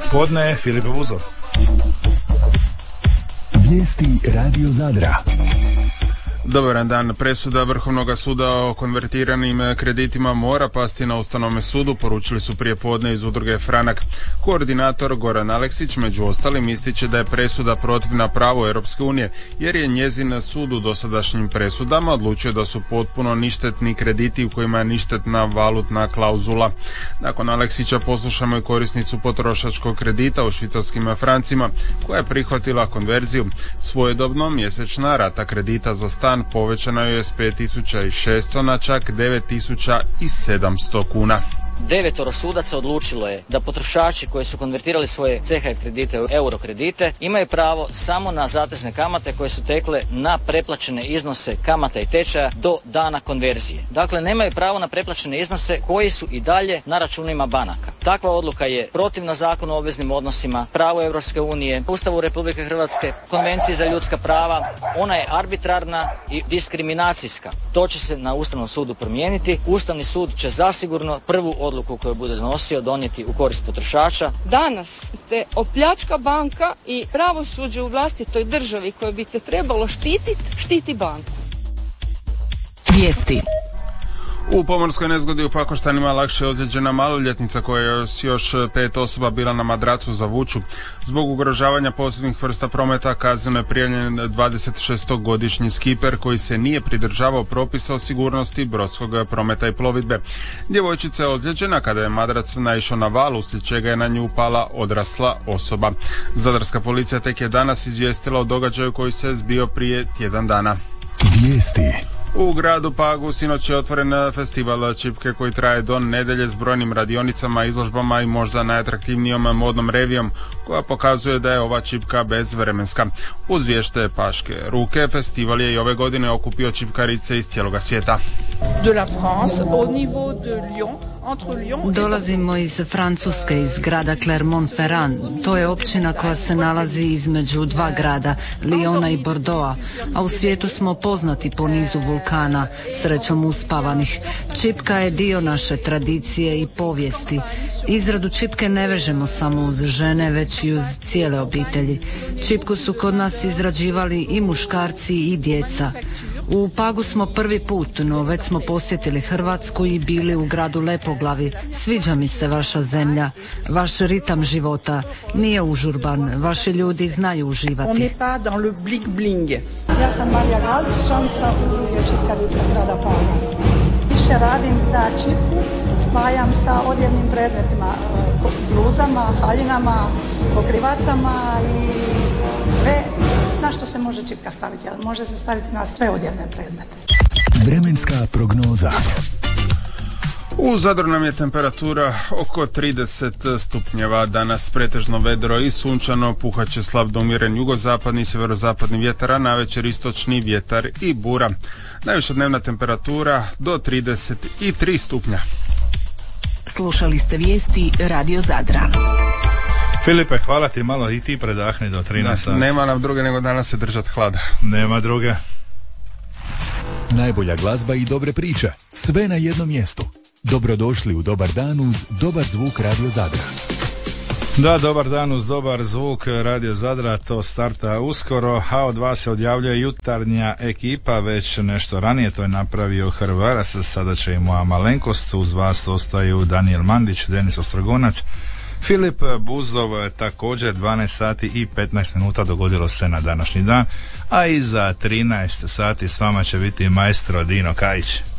Podne Filip Buzov. Vijesti Radio Zadra. Dobar dan. Presuda Vrhovnog suda o konvertiranim kreditima mora pasti na Ustavnom sudu, poručili su prije podne iz udruge Franak. Koordinator Goran Aleksić među ostalim ističe da je presuda protivna pravu Europske unije, jer je njezin sud u dosadašnjim presudama odlučio da su potpuno ništetni krediti u kojima je ništetna valutna klauzula. Nakon Aleksića poslušamo i korisnicu potrošačkog kredita u švicarskim francima koja je prihvatila konverziju. Svojedobno mjesečna rata kredita za stan povećano je s 5.600 na čak 9.700 kuna. 9 sudaca odlučilo je da potrošači koji su konvertirali svoje CHF kredite u euro kredite imaju pravo samo na zatezne kamate koje su tekle na preplaćene iznose kamata i tečaja do dana konverzije. Dakle, nemaju pravo na preplaćene iznose koji su i dalje na računima banaka. Takva odluka je protivna Zakonu o obveznim odnosima, pravu Europske unije, Ustavu Republike Hrvatske, Konvenciji za ljudska prava. Ona je arbitrarna i diskriminacijska. To će se na Ustavnom sudu promijeniti. Ustavni sud će zasigurno prvu odluku koju bude donosio donijeti u korist potrošača. Danas te opljačka banka i pravosuđe u vlastitoj državi koje bi te trebalo štiti banku. Vijesti. U pomorskoj nezgodi u Pakoštanima lakše ozlijeđena maloljetnica koja je s još 5 osoba bila na madracu za vuču. Zbog ugrožavanja posebnih vrsta prometa kazneno je prijavljen 26-godišnji skiper koji se nije pridržavao propisa o sigurnosti brodskog prometa i plovidbe. Djevojčica je ozlijeđena kada je madrac naišao na val, uslijed čega je na nju upala odrasla osoba. Zadarska policija tek je danas izvijestila o događaju koji se zbio prije tjedan dana. Vijesti. U gradu Pagu sinoć je otvoren festival čipke koji traje do nedjelje s brojnim radionicama, izložbama i možda najatraktivnijom modnom revijom koja pokazuje da je ova čipka bezvremenska. Uz vješte paške ruke festival je i ove godine okupio čipkarice iz cijeloga svijeta. Dolazimo iz Francuske, iz grada Clermont-Ferrand. To je općina koja se nalazi između dva grada, Lyona i Bordeauxa, a u svijetu smo poznati po nizu vulkana, srećom uspavanih. Čipka je dio naše tradicije i povijesti. Izradu čipke ne vežemo samo uz žene, već i uz cijele obitelji. Čipku su kod nas izrađivali i muškarci i djeca. U Pagu smo prvi put, no već smo posjetili Hrvatsku i bili u gradu Lepoglavi. Sviđa mi se vaša zemlja, vaš ritam života. Nije užurban, vaši ljudi znaju uživati. Ja sam Marija Galić, članica udruge čipkarica grada Paga. Više radim da čipku spajam sa odjevnim predmetima, bluzama, haljinama, pokrivacama i sve na što se može čipka staviti, ali može se staviti na sve odjevne predmete. Vremenska prognoza. U Zadru nam je temperatura oko 30 stupnjeva, danas pretežno vedro i sunčano, puhat će slab do umjeren jugozapadni i sjeverozapadni vjetar, a navečer istočni vjetar i bura. Najviša dnevna temperatura do 33 stupnja. Slušali ste vijesti Radio Zadra. Filipe, hvala ti, malo i ti predahni do 13 sati. Nema nam druge nego danas se držat hlada. Nema druge. Najbolja glazba i dobre priče, sve na jednom mjestu. Dobrodošli u Dobar dan uz dobar zvuk Radio Zadra. Da, dobar dan uz dobar zvuk Radio Zadra, to starta uskoro, a od vas se odjavljuje jutarnja ekipa, već nešto ranije to je napravio Hrvaras, sada će i moja malenkost, uz vas ostaju Daniel Mandić, Denis Ostrogonac, Filip Buzov, također 12 sati i 15 minuta dogodilo se na današnji dan, a iza 13 sati s vama će biti maestro Dino Kajić.